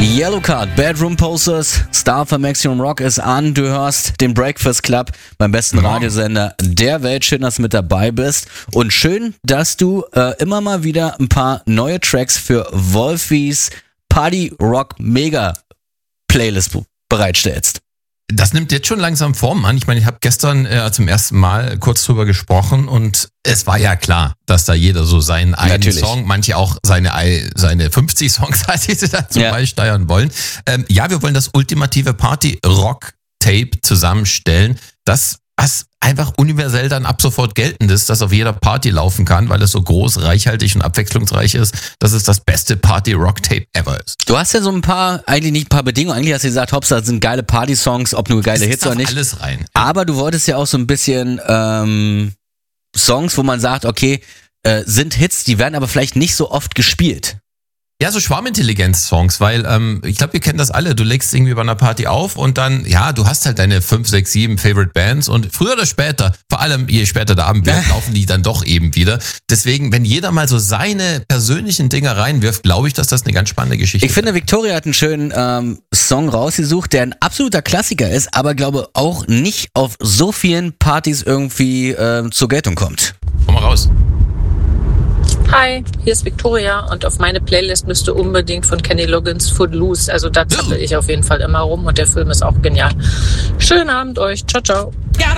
Yellowcard, Bedroom Posters, Star for Maximum Rock ist an. Du hörst den Breakfast Club beim besten Radiosender der Welt. Schön, dass du mit dabei bist. Und schön, dass du immer mal wieder ein paar neue Tracks für Wolfies Party Rock Mega Playlist bereitstellst. Das nimmt jetzt schon langsam Form an. Ich meine, ich habe gestern zum ersten Mal kurz drüber gesprochen und es war ja klar, dass da jeder so seinen eigenen Song, manche auch seine 50 Songs, die sie dazu beisteuern wollen. Wir wollen das ultimative Party-Rock-Tape zusammenstellen, das was einfach universell dann ab sofort geltend ist, das auf jeder Party laufen kann, weil es so groß, reichhaltig und abwechslungsreich ist, dass es das beste Party-Rock-Tape ever ist. Du hast ja so ein paar Bedingungen. Eigentlich hast du gesagt, Hauptsache sind geile Party-Songs, ob nur geile Hits oder nicht. Alles rein. Aber du wolltest ja auch so ein bisschen Songs, wo man sagt, okay, sind Hits, die werden aber vielleicht nicht so oft gespielt. Ja, so Schwarmintelligenz-Songs, weil ich glaube, wir kennen das alle. Du legst irgendwie bei einer Party auf und dann, du hast halt deine 5, 6, 7 Favorite Bands und früher oder später, vor allem je später der Abend wird, laufen die dann doch eben wieder. Deswegen, wenn jeder mal so seine persönlichen Dinger reinwirft, glaube ich, dass das eine ganz spannende Geschichte ist. Ich finde, Victoria hat einen schönen Song rausgesucht, der ein absoluter Klassiker ist, aber glaube auch nicht auf so vielen Partys irgendwie zur Geltung kommt. Komm mal raus. Hi, hier ist Victoria und auf meine Playlist müsste unbedingt von Kenny Loggins Footloose, also da zappel ich auf jeden Fall immer rum und der Film ist auch genial. Schönen Abend euch, ciao, ciao.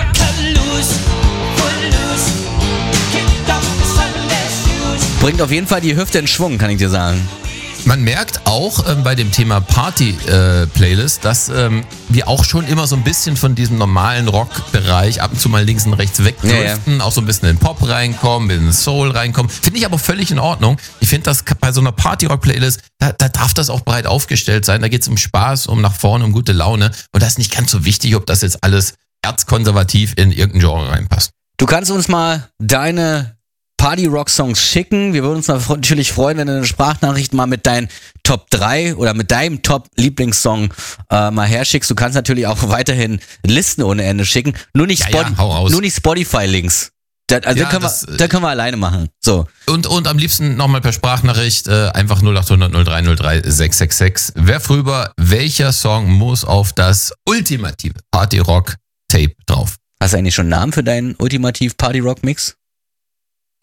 Bringt auf jeden Fall die Hüfte in Schwung, kann ich dir sagen. Man merkt auch bei dem Thema Party-Playlist, dass wir auch schon immer so ein bisschen von diesem normalen Rock-Bereich ab und zu mal links und rechts wegdriften, auch so ein bisschen in Pop reinkommen, in Soul reinkommen. Finde ich aber völlig in Ordnung. Ich finde, dass bei so einer Party-Rock-Playlist, da darf das auch breit aufgestellt sein. Da geht es um Spaß, um nach vorne, um gute Laune. Und da ist nicht ganz so wichtig, ob das jetzt alles erzkonservativ in irgendein Genre reinpasst. Du kannst uns mal deine Party-Rock-Songs schicken. Wir würden uns natürlich freuen, wenn du eine Sprachnachricht mal mit deinen Top 3 oder mit deinem Top-Lieblingssong mal herschickst. Du kannst natürlich auch weiterhin Listen ohne Ende schicken. Nur nicht Spotify-Links. Das können wir alleine machen. So. Und am liebsten nochmal per Sprachnachricht einfach 0800 0303 666. Werf rüber, welcher Song muss auf das ultimative Party-Rock-Tape drauf? Hast du eigentlich schon einen Namen für deinen ultimativ Party-Rock-Mix?